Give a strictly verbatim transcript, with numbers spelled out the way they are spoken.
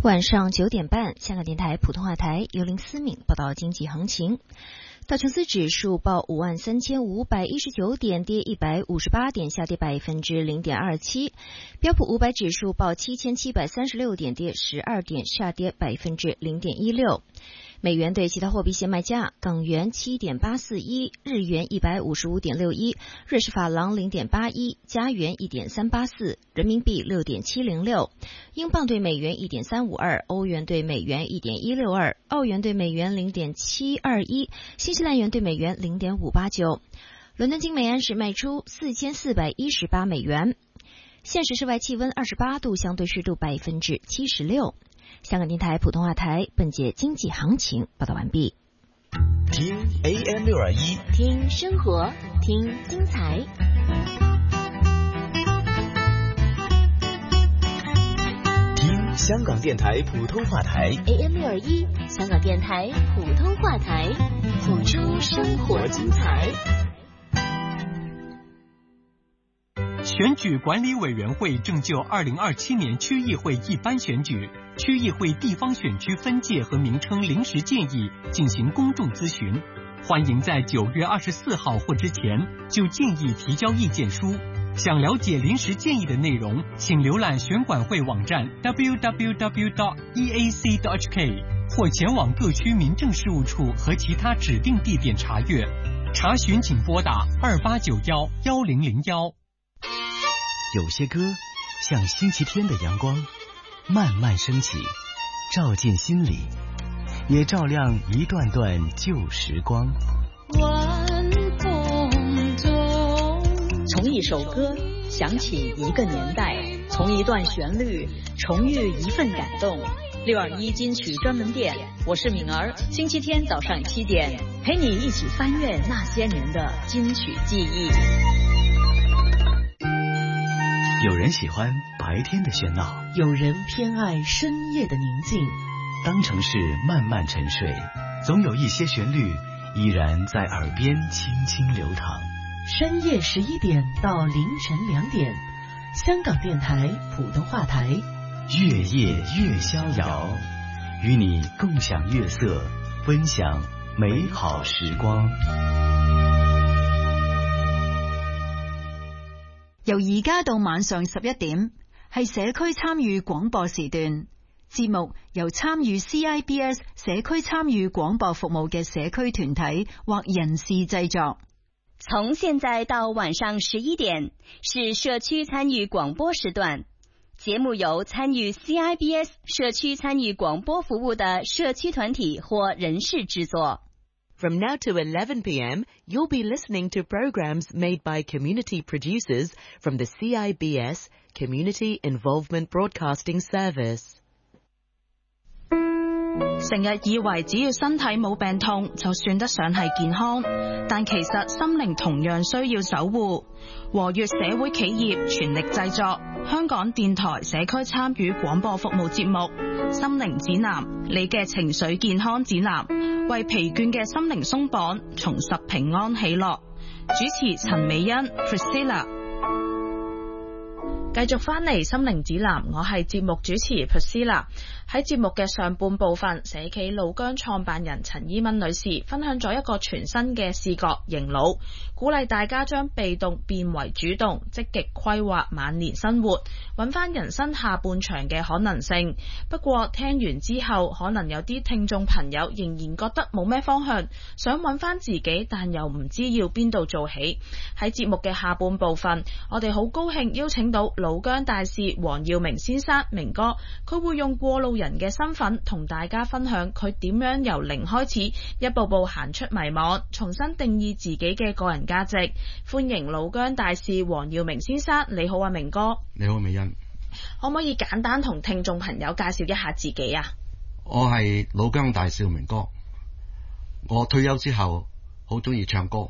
晚上九点半，香港电台普通话台由林思敏报道经济行情。道琼斯指数报五万三千五百一十九点，跌一百五十八点，下跌百分之零点二七。标普五百指数报七千七百三十六点，跌十二点，下跌百分之零点一六。美元对其他货币现卖价：港元七点八四一，日元一百五十五点六一，瑞士法郎零点八一，加元一点三八四，人民币六点七零六，英镑对美元一点三五二，欧元对美元一点一六二，澳元对美元零点七二一，新西兰元对美元零点五八九。伦敦金每安士卖出四千四百一十八美元。现时室外气温二十八度，相对湿度百分之七十六。香港电台普通话台本节经济行情报道完毕。 听 A M 六二一， 听生活，听精彩。 听香港电台普通话台 A M 六二一，香港电台普通话台，谱出生活精彩。 选举管理委员会正就二零二七年区议会一般选举、区议会地方选区分界和名称临时建议进行公众咨询，欢迎在九月二十四号或之前就建议提交意见书。想了解临时建议的内容，请浏览选管会网站 double-u double-u double-u dot e a c dot h k 或前往各区民政事务处和其他指定地点查阅。查询请拨打二八九幺幺零零幺。 有些歌像星期天的阳光，慢慢升起，照进心里，也照亮一段段旧时光。 晚风中， 从一首歌想起一个年代，从一段旋律重遇一份感动。六二一金曲专门店，我是敏儿，星期天早上七点，陪你一起翻阅那些年的金曲记忆。 有人喜欢白天的喧闹， 有人偏爱深夜的宁静。 当城市慢慢沉睡，总有一些旋律依然在耳边轻轻流淌。 深夜十一点到凌晨两点，香港电台普通话台， 月夜越逍遥，与你共享月色，分享美好时光。 由而家到晚上十一點，係社區參與廣播時段。節目由參與 C I B S 社區參與廣播服務嘅社區團體或人士製作。 從現在到晚上十一點，是社區參與廣播時段。節目由參與 C I B S 社區參與廣播服務的社區團體或人士製作。 From now to eleven p m, you'll be listening to programs made by community producers from the C I B S Community Involvement Broadcasting Service. 成日以為只要身體冇病痛就算得上係健康，但其實心靈同樣需要守護。和悅社會企業全力製作香港電台社區參與廣播服務節目《心靈指南》，你嘅情緒健康指南，為疲倦嘅心靈鬆綁，重拾平安喜樂。主持陳美欣 Priscilla。繼續翻嚟心靈指南，我係節目主持 Priscilla。喺節目嘅上半部分，社企老姜創辦人陳依敏女士分享咗一個全新嘅視覺迎老，鼓勵大家將被動變為主動，積極規劃晚年生活，揾翻人生下半場嘅可能性。不過聽完之後，可能有啲聽眾朋友仍然覺得冇咩方向，想揾翻自己，但又唔知要邊度做起。喺節目嘅下半部分，我哋好高興邀請到老姜大使黃耀明先生明哥，佢會用過路人嘅身份同大家分享佢點樣由零開始，一步步行出迷惘，重新定義自己嘅個人價值。歡迎老姜大使黃耀明先生。你好啊，明哥。 你好，美欣。 可唔可以簡單同聽眾朋友介紹一下自己啊？ 我係老姜大使明哥。我退休之後好中意唱歌，